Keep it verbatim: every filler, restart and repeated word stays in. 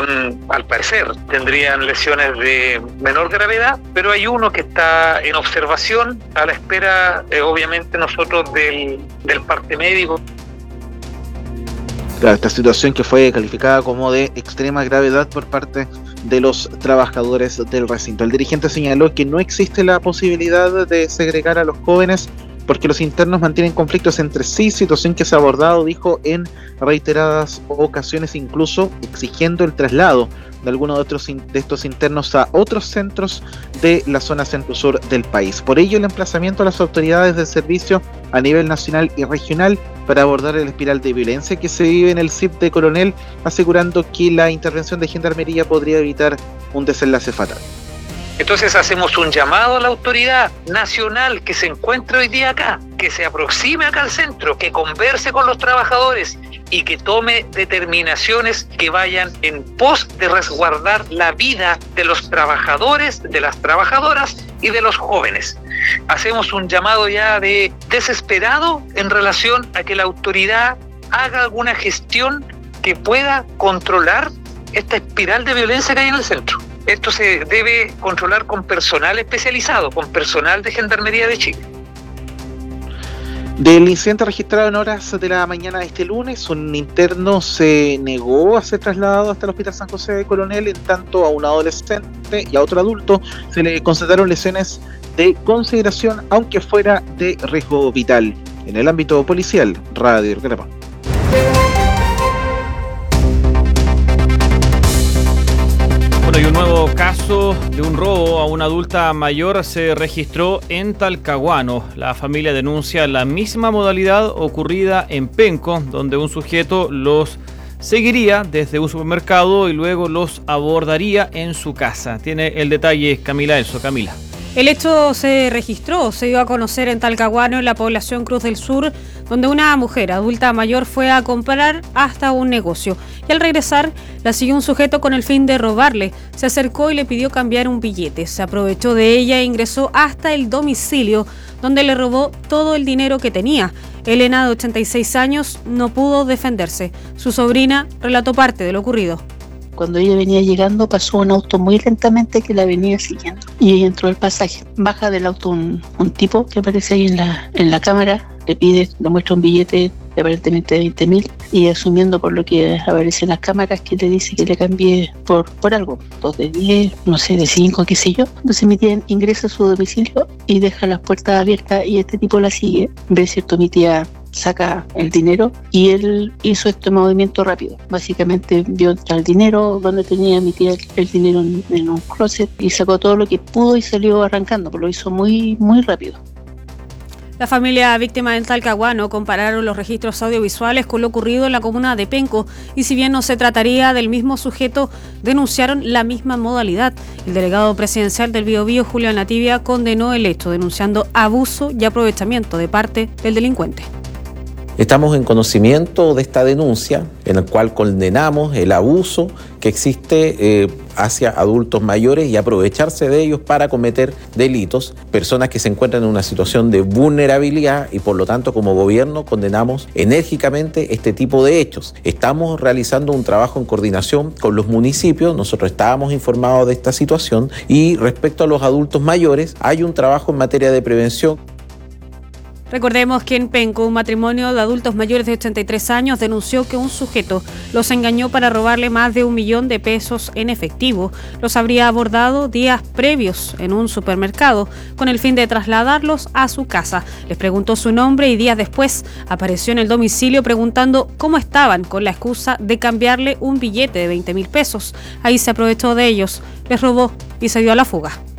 son, al parecer, tendrían lesiones de menor gravedad, pero hay uno que está en observación a la espera, eh, obviamente, nosotros del, del parte médico. Claro, esta situación que fue calificada como de extrema gravedad por parte de los trabajadores del recinto. El dirigente señaló que no existe la posibilidad de segregar a los jóvenes porque los internos mantienen conflictos entre sí, situación que se ha abordado, dijo, en reiteradas ocasiones, incluso exigiendo el traslado de algunos de, otros, de estos internos a otros centros de la zona centro-sur del país. Por ello, el emplazamiento a las autoridades del servicio a nivel nacional y regional para abordar el espiral de violencia que se vive en el C I P de Coronel, asegurando que la intervención de Gendarmería podría evitar un desenlace fatal. Entonces hacemos un llamado a la autoridad nacional que se encuentra hoy día acá, que se aproxime acá al centro, que converse con los trabajadores y que tome determinaciones que vayan en pos de resguardar la vida de los trabajadores, de las trabajadoras y de los jóvenes. Hacemos un llamado ya de desesperado en relación a que la autoridad haga alguna gestión que pueda controlar esta espiral de violencia que hay en el centro. Esto se debe controlar con personal especializado, con personal de Gendarmería de Chile. Del incidente registrado en horas de la mañana de este lunes, un interno se negó a ser trasladado hasta el Hospital San José de Coronel, en tanto a un adolescente y a otro adulto se le constataron lesiones de consideración, aunque fuera de riesgo vital. En el ámbito policial, Radio Calama. Y un nuevo caso de un robo a una adulta mayor se registró en Talcahuano. La familia denuncia la misma modalidad ocurrida en Penco, donde un sujeto los seguiría desde un supermercado y luego los abordaría en su casa. Tiene el detalle Camila Elso. Camila. El hecho se registró, se dio a conocer en Talcahuano, en la población Cruz del Sur, donde una mujer adulta mayor fue a comprar hasta un negocio. Y al regresar, la siguió un sujeto con el fin de robarle. Se acercó y le pidió cambiar un billete. Se aprovechó de ella e ingresó hasta el domicilio, donde le robó todo el dinero que tenía. Elena, de ochenta y seis años, no pudo defenderse. Su sobrina relató parte de lo ocurrido. Cuando ella venía llegando, pasó un auto muy lentamente que la venía siguiendo y ella entró al pasaje. Baja del auto un, un tipo que aparece ahí en la, en la cámara, le pide, le muestra un billete de aparentemente veinte mil y asumiendo por lo que aparece en las cámaras que le dice que le cambie por, por algo, dos de diez, no sé, de cinco, qué sé yo. Entonces mi tía ingresa a su domicilio y deja las puertas abiertas y este tipo la sigue. Ve, cierto, mi tía saca el dinero y él hizo este movimiento rápido. Básicamente vio entrar el dinero donde tenía mi tía el dinero en, en un closet y sacó todo lo que pudo y salió arrancando, pero lo hizo muy, muy rápido. La familia víctima del Talcahuano compararon los registros audiovisuales con lo ocurrido en la comuna de Penco y si bien no se trataría del mismo sujeto, denunciaron la misma modalidad. El delegado presidencial del Biobío, Julio Nativia, condenó el hecho, denunciando abuso y aprovechamiento de parte del delincuente. Estamos en conocimiento de esta denuncia, en la cual condenamos el abuso que existe eh, hacia adultos mayores y aprovecharse de ellos para cometer delitos, personas que se encuentran en una situación de vulnerabilidad y por lo tanto como gobierno condenamos enérgicamente este tipo de hechos. Estamos realizando un trabajo en coordinación con los municipios, nosotros estábamos informados de esta situación y respecto a los adultos mayores hay un trabajo en materia de prevención. Recordemos que en Penco, un matrimonio de adultos mayores de ochenta y tres años denunció que un sujeto los engañó para robarle más de un millón de pesos en efectivo. Los habría abordado días previos en un supermercado con el fin de trasladarlos a su casa. Les preguntó su nombre y días después apareció en el domicilio preguntando cómo estaban con la excusa de cambiarle un billete de veinte mil pesos. Ahí se aprovechó de ellos, les robó y se dio a la fuga.